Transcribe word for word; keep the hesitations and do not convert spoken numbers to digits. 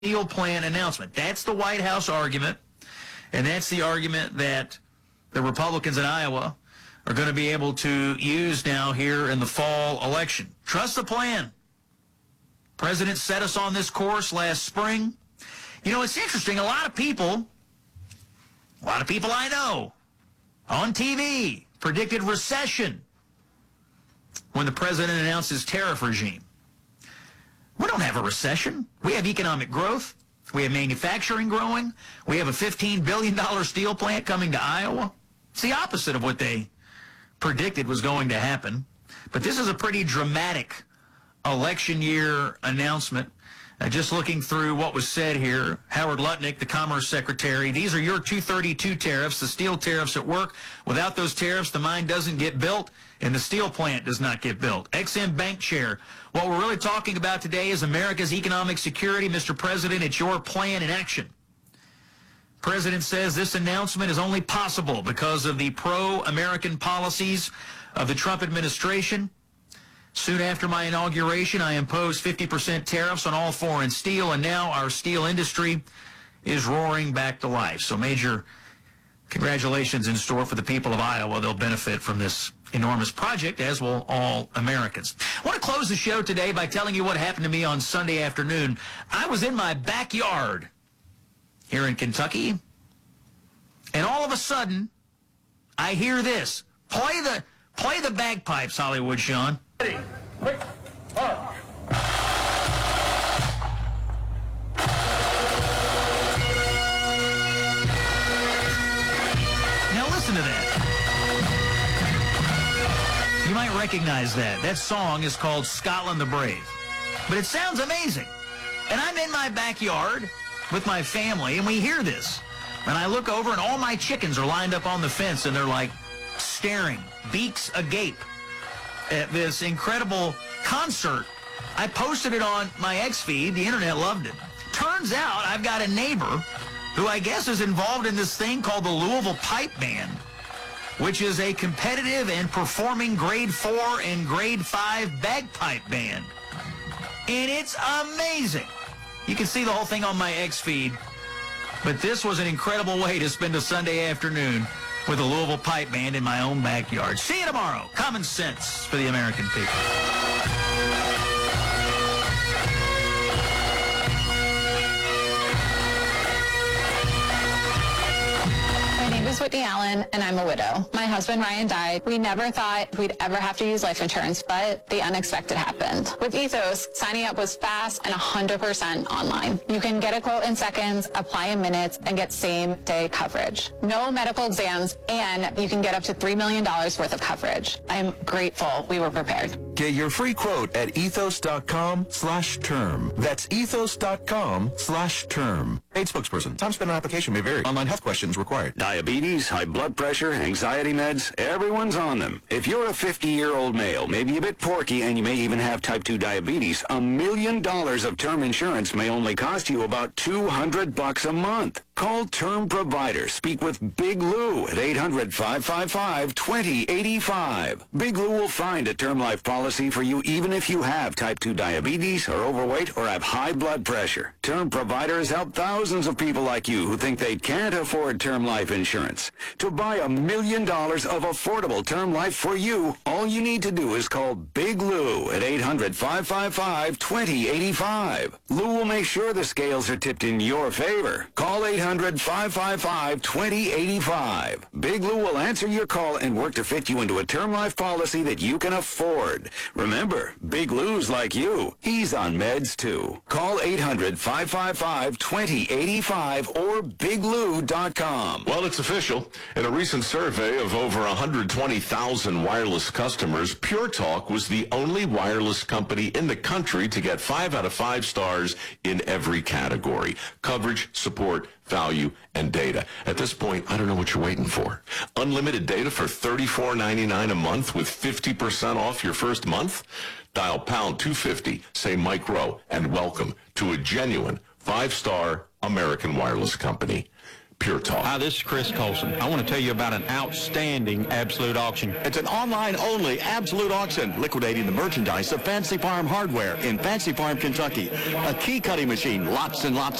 steel plant announcement. That's the White House argument, and that's the argument that the Republicans in Iowa are going to be able to use now here in the fall election. Trust the plan. President set us on this course last spring. You know, it's interesting. A lot of people, a lot of people I know on T V predicted recession when the president announced his tariff regime. We don't have a recession. We have economic growth. We have manufacturing growing. We have a fifteen billion dollars steel plant coming to Iowa. It's the opposite of what they predicted was going to happen. But this is a pretty dramatic election year announcement. Uh, just looking through what was said here, Howard Lutnick, the Commerce Secretary, these are your two thirty-two tariffs, the steel tariffs at work. Without those tariffs, the mine doesn't get built, and the steel plant does not get built. Ex-Im Bank Chair, what we're really talking about today is America's economic security. Mister President, it's your plan in action. President says this announcement is only possible because of the pro-American policies of the Trump administration. Soon after my inauguration, I imposed fifty percent tariffs on all foreign steel, and now our steel industry is roaring back to life. So major congratulations in store for the people of Iowa. They'll benefit from this enormous project, as will all Americans. I want to close the show today by telling you what happened to me on Sunday afternoon. I was in my backyard here in Kentucky, and all of a sudden, I hear this. Play the, play the bagpipes, Hollywood Sean. Ready, quick, march. Now listen to that. You might recognize that. That song is called Scotland the Brave. But it sounds amazing. And I'm in my backyard with my family, and we hear this. And I look over, and all my chickens are lined up on the fence, and they're like staring, beaks agape, at this incredible concert. I posted it on my X feed. The internet loved it. Turns out I've got a neighbor who I guess is involved in this thing called the Louisville Pipe Band, which is a competitive and performing grade four and grade five bagpipe band. And it's amazing. You can see the whole thing on my X feed. But this was an incredible way to spend a Sunday afternoon with a Louisville Pipe Band in my own backyard. See you tomorrow. Common sense for the American people. My name is Whitney Allen, and I'm a widow. My husband, Ryan, died. We never thought we'd ever have to use life insurance, but the unexpected happened. With Ethos, signing up was fast and one hundred percent online. You can get a quote in seconds, apply in minutes, and get same-day coverage. No medical exams, and you can get up to three million dollars worth of coverage. I'm grateful we were prepared. Get your free quote at ethos.com slash term. That's ethos.com slash term. Paid spokesperson. Time spent on application may vary. Online health questions required. Diabetes, high blood pressure, anxiety meds, everyone's on them. If you're a fifty-year-old male, maybe a bit porky, and you may even have type two diabetes, a million dollars of term insurance may only cost you about two hundred bucks a month. Call Term Provider. Speak with Big Lou at eight hundred, five five five, two zero eight five. Big Lou will find a term life policy for you even if you have type two diabetes, are overweight, or have high blood pressure. Term Provider has helped thousands of people like you who think they can't afford term life insurance. To buy a million dollars of affordable term life for you, all you need to do is call Big Lou at eight hundred, five five five, two zero eight five. Lou will make sure the scales are tipped in your favor. Call eight hundred, five five five, two zero eight five. Big Lou will answer your call and work to fit you into a term life policy that you can afford. Remember, Big Lou's like you. He's on meds too. Call eight hundred, five five five, two zero eight five or big lou dot com. Well, it's official. In a recent survey of over one hundred twenty thousand wireless customers, Pure Talk was the only wireless company in the country to get five out of five stars in every category: coverage, support, value, and data. At this point, I don't know what you're waiting for. Unlimited data for thirty-four ninety-nine a month with fifty percent off your first month? Dial pound two fifty, say Mike Rowe, and welcome to a genuine five-star American wireless company. Pure Talk. Hi, this is Chris Colson. I want to tell you about an outstanding Absolute auction. It's an online-only Absolute auction liquidating the merchandise of Fancy Farm Hardware in Fancy Farm, Kentucky. A key cutting machine, lots and lots